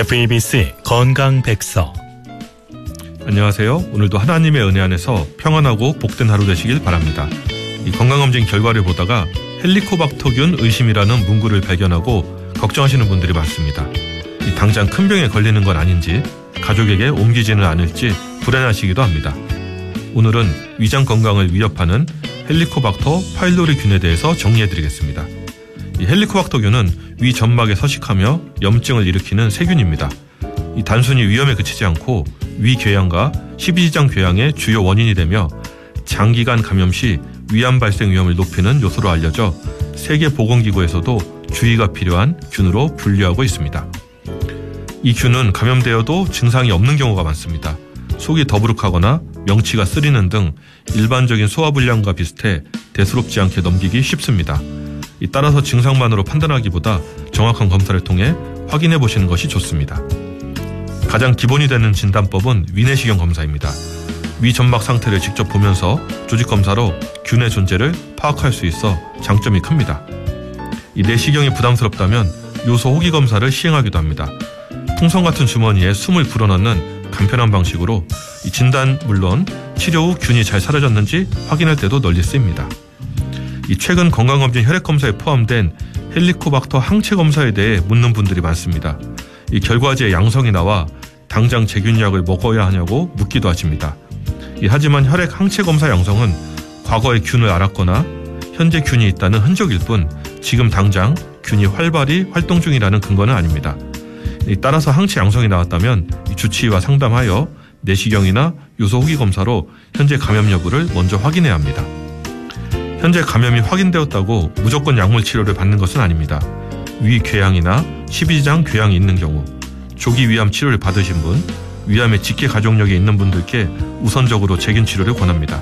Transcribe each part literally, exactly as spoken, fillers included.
에프이비씨 건강백서. 안녕하세요. 오늘도 하나님의 은혜 안에서 평안하고 복된 하루 되시길 바랍니다. 이 건강검진 결과를 보다가 헬리코박터균 의심이라는 문구를 발견하고 걱정하시는 분들이 많습니다. 이 당장 큰 병에 걸리는 건 아닌지, 가족에게 옮기지는 않을지 불안하시기도 합니다. 오늘은 위장 건강을 위협하는 헬리코박터 파일로리균에 대해서 정리해드리겠습니다. 이 헬리코박터균은 위 점막에 서식하며 염증을 일으키는 세균입니다. 이 단순히 위험에 그치지 않고 위궤양과 십이지장 궤양의 주요 원인이 되며 장기간 감염 시 위암 발생 위험을 높이는 요소로 알려져 세계보건기구에서도 주의가 필요한 균으로 분류하고 있습니다. 이 균은 감염되어도 증상이 없는 경우가 많습니다. 속이 더부룩하거나 명치가 쓰리는 등 일반적인 소화불량과 비슷해 대수롭지 않게 넘기기 쉽습니다. 따라서 증상만으로 판단하기보다 정확한 검사를 통해 확인해 보시는 것이 좋습니다. 가장 기본이 되는 진단법은 위내시경 검사입니다. 위 점막 상태를 직접 보면서 조직 검사로 균의 존재를 파악할 수 있어 장점이 큽니다. 이 내시경이 부담스럽다면 요소 호기 검사를 시행하기도 합니다. 풍선 같은 주머니에 숨을 불어넣는 간편한 방식으로 이 진단 물론 치료 후 균이 잘 사라졌는지 확인할 때도 널리 쓰입니다. 이 최근 건강검진 혈액검사에 포함된 헬리코박터 항체 검사에 대해 묻는 분들이 많습니다. 이 결과지에 양성이 나와 당장 제균약을 먹어야 하냐고 묻기도 하십니다. 이 하지만 혈액 항체 검사 양성은 과거에 균을 알았거나 현재 균이 있다는 흔적일 뿐 지금 당장 균이 활발히 활동 중이라는 근거는 아닙니다. 이 따라서 항체 양성이 나왔다면 이 주치의와 상담하여 내시경이나 요소 호기 검사로 현재 감염 여부를 먼저 확인해야 합니다. 현재 감염이 확인되었다고 무조건 약물 치료를 받는 것은 아닙니다. 위궤양이나 십이지장 궤양이 있는 경우, 조기 위암 치료를 받으신 분, 위암의 직계 가족력이 있는 분들께 우선적으로 재균 치료를 권합니다.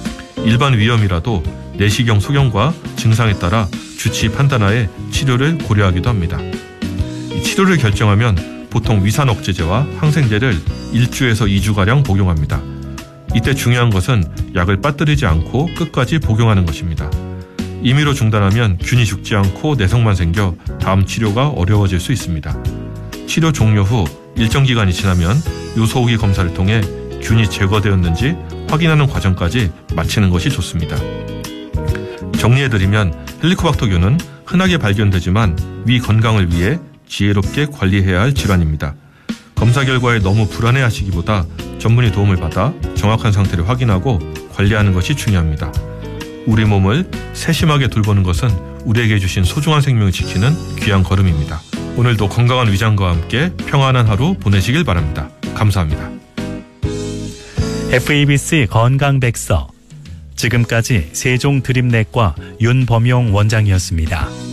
일반 위염이라도 내시경 소견과 증상에 따라 주치의 판단하에 치료를 고려하기도 합니다. 이 치료를 결정하면 보통 위산 억제제와 항생제를 일주에서 이주가량 복용합니다. 이때 중요한 것은 약을 빠뜨리지 않고 끝까지 복용하는 것입니다. 임의로 중단하면 균이 죽지 않고 내성만 생겨 다음 치료가 어려워질 수 있습니다. 치료 종료 후 일정 기간이 지나면 요소 호기 검사를 통해 균이 제거되었는지 확인하는 과정까지 마치는 것이 좋습니다. 정리해드리면 헬리코박터균은 흔하게 발견되지만 위 건강을 위해 지혜롭게 관리해야 할 질환입니다. 검사 결과에 너무 불안해하시기보다 전문의 도움을 받아 정확한 상태를 확인하고 관리하는 것이 중요합니다. 우리 몸을 세심하게 돌보는 것은 우리에게 주신 소중한 생명을 지키는 귀한 걸음입니다. 오늘도 건강한 위장과 함께 평안한 하루 보내시길 바랍니다. 감사합니다. 에프이비씨 건강백서. 지금까지 세종드림내과 윤범용 원장이었습니다.